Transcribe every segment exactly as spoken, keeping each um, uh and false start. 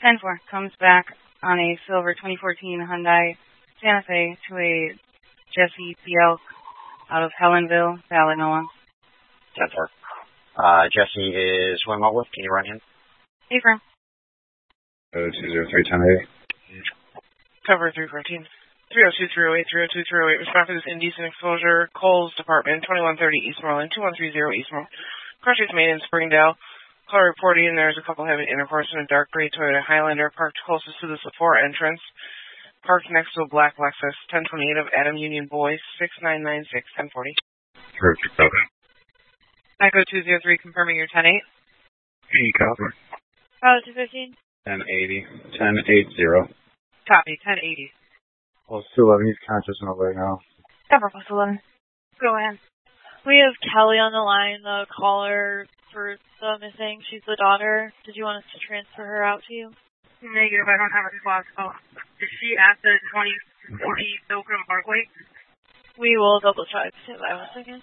ten four comes back on a silver twenty fourteen Hyundai Santa Fe to a Jesse Bielk out of Helenville, Valley, Noah. ten four. Uh, Jesse is swimming out with. Can you run him? Affirm. Uh, two zero three ten eight. Cover three fourteen. three oh two, three oh eight, three oh two, three oh eight. Respond for this indecent exposure. Coles Department, twenty-one thirty Eastmoreland, two one three zero Eastmoreland. Crossers made in Springdale. Caller reporting there's a couple having intercourse in a dark gray Toyota Highlander parked closest to the Sephora entrance. Parked next to a black Lexus. ten twenty-eight of Adam Union Boys, six nine nine six, ten forty. Perfect. Okay. Echo two zero three confirming your ten eight. Hey, copy. Bravo two fifteen. ten eighty. ten eighty. Copy, ten eighty. Well, it's two eleven. He's conscious and over right now. Cover plus eleven. Go ahead. We have Kelly on the line, the caller for the missing. She's the daughter. Did you want us to transfer her out to you? Negative. I don't have a spot. Oh, is she at the twenty forty Pilgrim Parkway? We will double check. Stand by one second.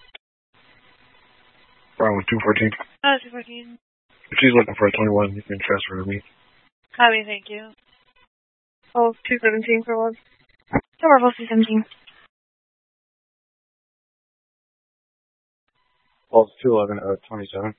Bravo two fourteen. Oh, two fourteen. If she's looking for a twenty-one, you can transfer to me. Copy, thank you. Oh, two seventeen for one. Cover plus two seventeen. Well, it's two eleven, uh, twenty-seven.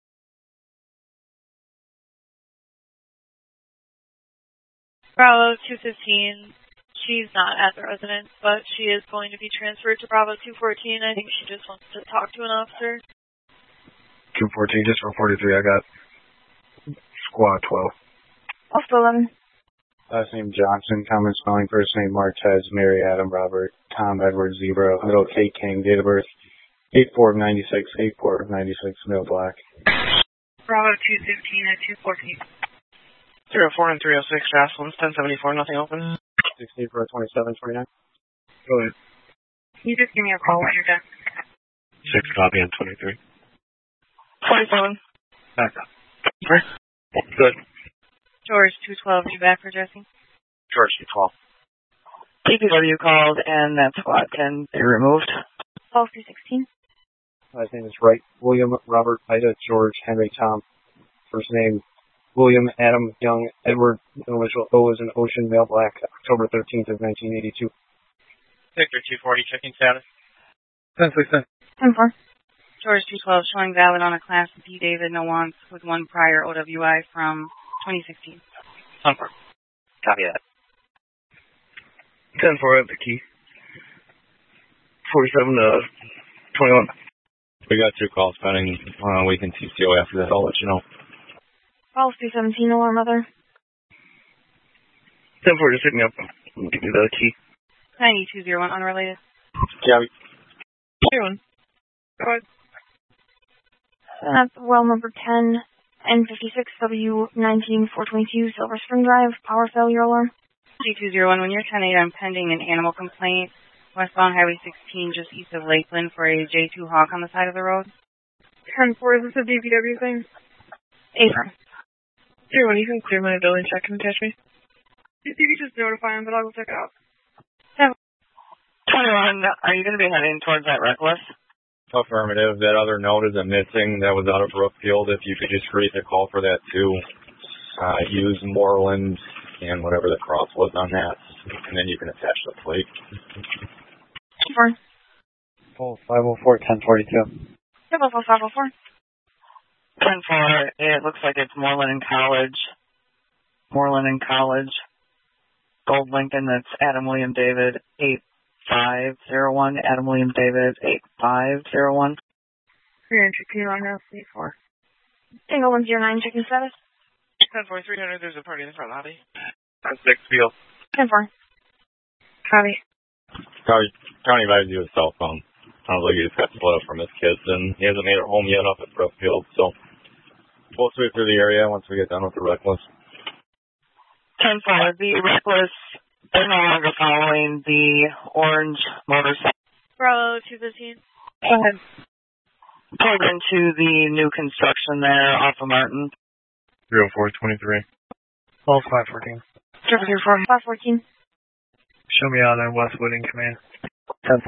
Bravo two fifteen. She's not at the residence, but she is going to be transferred to Bravo two fourteen. I think she just wants to talk to an officer. two fourteen, just for forty-three. I got squad twelve. Also eleven. Last name Johnson, common spelling, first name Martez, Mary, Adam, Robert, Tom, Edward, Zebra, middle Kate King, date of birth eight four of ninety-six, eight four of ninety-six, male black. Bravo two fifteen at two fourteen. three oh four and three oh six, Jocelyn's, ten seventy-four, nothing open. sixteen for twenty-seven, twenty-nine. Go ahead. You just give me a call when you're done. Six copy on twenty-three. forty-seven. Back up. Good. George two twelve, you back for Jesse? George two twelve. D P W called and that squad can be removed. twelve two sixteen. Last name is Wright, William, Robert, Ida, George, Henry, Tom. First name William, Adam, Young, Edward, initial O is an Ocean, male black, October thirteenth of nineteen eighty-two. Victor two forty, checking status. ten six ten. ten four. George two twelve showing valid on a class D David Nowance with one prior O W I from twenty sixteen. ten four. Copy that. ten four, I have the key. forty-seven to twenty-one. We got two calls pending. Uh, we can T C O after that. I'll let you know. twelve two seventeen, alarm mother. ten four, just hit me up. Give me the key. ninety two zero one, unrelated. Yeah. Two one. Go ahead. That's well number ten, N fifty-six W nineteen four twenty-two, Silver Spring Drive, power failure alarm. G two zero one, when you're ten eight, I'm pending an animal complaint. Westbound Highway sixteen, just east of Lakeland, for a J two Hawk on the side of the road. ten four, is this a D P W thing? Affirm. Three one, you can clear my building check and attach me. You can just notify him, but I'll go check it out. twenty-one, are you going to be heading towards that reckless? Affirmative. That other note is a missing. That was out of Brookfield. If you could just create the call for that too. Uh, use Moreland and whatever the cross was on that. And then you can attach the plate. Four. Oh, five oh four, ten forty-two. five oh four, five oh four. ten four, it looks like it's Moreland and College. Moreland and College. Gold Lincoln, that's Adam William David, eight five zero one. Adam William David, eight five zero one. three hundred, can you run now? three four. Single one zero nine, checking status. ten four, three hundred, there's a party in the front lobby. ten six, field. ten four. Copy. County, county advised you his cell phone. Sounds like he just got split up from his kids, and he hasn't made it home yet up at Brookfield. So we'll sweep through the area once we get done with the reckless. ten four, the reckless, they're no longer following the orange motorcycle. Bravo two fifteen. Go ahead. Pulled into the new construction there off of Martin. three oh four, twenty-three. twelve five fourteen. five fourteen. Show me out on Westwood in command. ten four.